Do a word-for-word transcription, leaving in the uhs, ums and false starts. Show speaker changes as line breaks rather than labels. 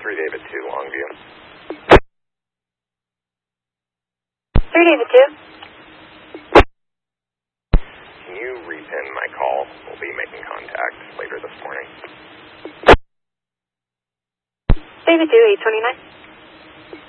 three David two, Longview.
three David two.
Can you repin my call? We'll be making contact later this morning.
David two, eight twenty-nine.